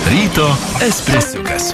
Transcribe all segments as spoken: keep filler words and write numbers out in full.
Ryto espresiukas.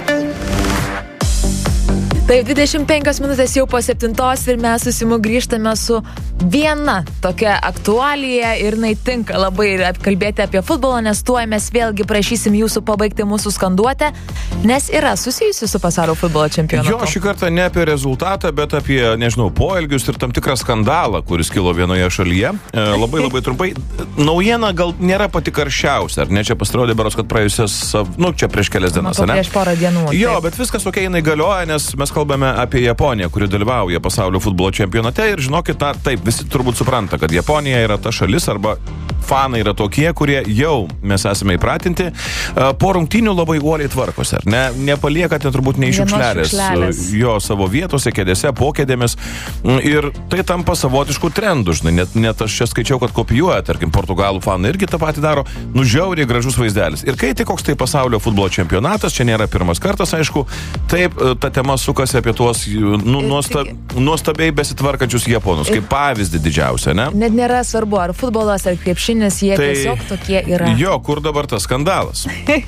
Taip, dvidešimt penkios minutės jau po septintos ir mes susimu grįžtame su viena tokia aktualija ir jinai tinka labai kalbėti apie futbolą, nes tuoj mes vėlgi prašysim jūsų pabaigti mūsų skanduotę, nes yra susijusi su pasaulio futbolo čempionatu. Jo, šį kartą ne apie rezultatą, bet apie, nežinau, poelgius ir tam tikrą skandalą, kuris kilo vienoje šalyje. E, labai labai trumpai. Naujiena gal nėra pati karščiausia, ar ne? Čia pasirodė beros, kad praėjusias, nu, čia prieš kelias dienas, ne? Prieš porą dienų. Jo, taip. Bet viskas okei, jinai galioja, nes mes kalbame apie Japoniją, kuri dalyvauja pasaulio futbolo čempionate ir žinokit, na, taip, visi turbūt supranta, kad Japonija yra ta šalis arba fanai yra tokie, kurie jau mes esame įpratinti. Po rungtynių labai uoliai tvarkosi, ar ne? Nepaliekate turbūt nei šiukšlelės jo savo vietose, kėdėse, po kėdėmis. Ir tai tampa savotiškų trendų, žinai. Net, net aš čia skaičiau, kad kopijuoja, tarkim, portugalų fanai irgi tą patį daro. Nu, žiauriai gražus vaizdelis. Ir kai tai koks tai pasaulio futbolo čempionatas, čia nėra pirmas kartas, aišku, taip, ta tema sukasi apie tuos nu, nuostab, nuostabiai besitvarkančius japonus, kaip pavyzdį didžiausia, ne? Net nėra svarbu, ar futbolas, ar krepšinis, jie tai, tiesiog tokie yra. Jo, kur dabar tas skandalas?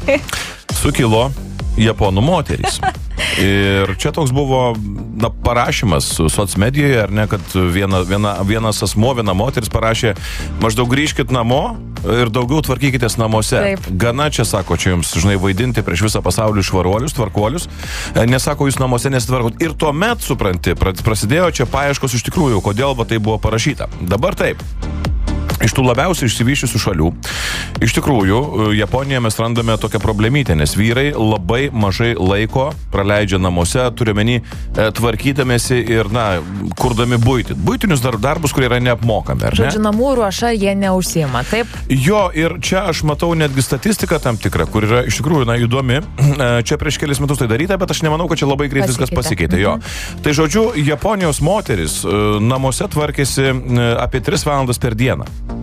Sukilo japonų moterys. Ir čia toks buvo, na, parašymas socmedijoje, ar ne, kad viena, viena, vienas asmuo, viena moteris parašė, maždaug grįžkit namo ir daugiau tvarkykitės namuose. Taip. Gana čia, sako, čia jums, žinai, vaidinti prieš visą pasaulį švaruolius, tvarkuolius, nesako, jūs namuose nesitvarkot. Ir tuomet, supranti, prasidėjo čia paieškos iš tikrųjų, kodėl va tai buvo parašyta. Dabar taip. Iš tų labiausiai išsivyščiusių šalių, iš tikrųjų, Japonijoje mes randame tokią problemytę, nes vyrai labai mažai laiko praleidžia namuose, turiuomenį e, tvarkydamėsi ir, na, kurdami buitį. Buitinius dar, darbus, kurie yra neapmokami, ar ne? Žodžiu, namų ruoša jie neužsiima, taip? Jo, ir čia aš matau netgi statistiką tam tikrą, kur yra iš tikrųjų, na, įdomi. Čia prieš kelis metus tai daryta, bet aš nemanau, kad čia labai greit viskas pasikeitė. Jo. Mhm. Tai žodžiu, Japonijos moteris namuose tvarkėsi apie tris valandas per dieną.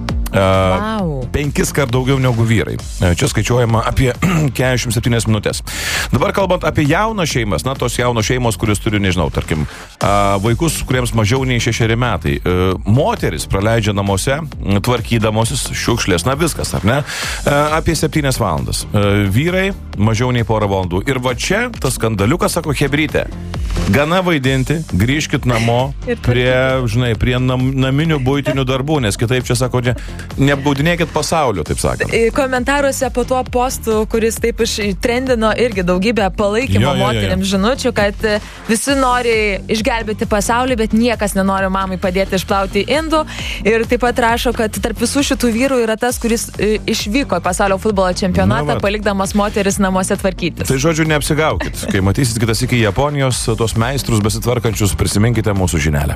Wow. Penkis kart daugiau negu vyrai. Čia skaičiuojama apie keturiasdešimt septynias minutės. Dabar kalbant apie jauną šeimas, na, tos jaunos šeimos, kuris turi, nežinau, tarkim, vaikus, kuriems mažiau nei šešeri metai. Moteris praleidžia namuose, tvarkydamosis, šiukšlės, na, viskas, ar ne? Apie septynias valandas. Vyrai mažiau nei porą valandų. Ir va čia tas skandaliukas, sako, hebrytė, gana vaidinti, grįžkit namo prie, žinai, prie nam, naminių buitinių darbų, nes kitaip čia, sako, čia neapgaudinėkit pasaulio, taip sakant. Komentaruose po tuo postu, kuris taip ištrendino irgi daugybę palaikymo moteriams žinučių, kad visi nori išgelbėti pasaulį, bet niekas nenori mamai padėti išplauti indų. Ir taip pat rašo, kad tarp visų šitų vyrų yra tas, kuris išvyko į pasaulio futbolo čempionatą, palikdamas moteris namuose tvarkytis. Tai žodžiu, neapsigaukit. Kai matysit kitas iki Japonijos, tos meistrus besitvarkančius, prisiminkite mūsų žinelę.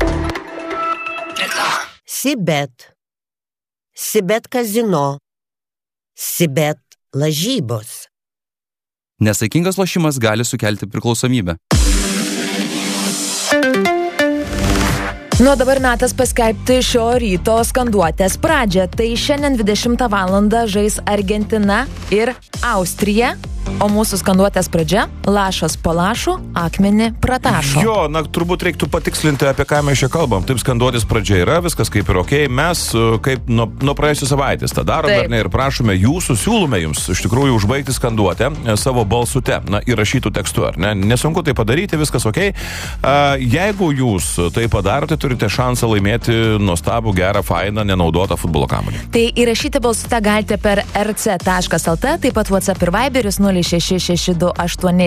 Sibet. Sibet kazino. Sibet lažybos. Nesaikingas lošimas gali sukelti priklausomybę. Nu, dabar metas paskelbti šio ryto skanduotės pradžią. Tai šiandien dvidešimtą valandą žais Argentina ir Austrija. O mūsų skanduotės pradžia – lašas po lašų, akmenį pratašo. Jo, na, turbūt reiktų patikslinti, apie ką mes čia kalbam. Taip, skanduotės pradžia yra, viskas kaip ir okei. Mes, kaip nuo, nuo praėjusios savaitės tą darom, ar ne, ir prašome jūsų, siūlome jums iš tikrųjų užbaigti skanduotę savo balsute, na, įrašytų tekstu, ar ne? Nesunku tai padaryti, viskas okei. Jeigu jūs tai padarote, turite šansą laimėti nuostabų, gerą, fainą, nenaudotą futbolo kamuolį. Tai įrašyti balsutę galite per r c taškas l t, taip pat WhatsApp ir Viberis nulis šeši šeši du aštuoni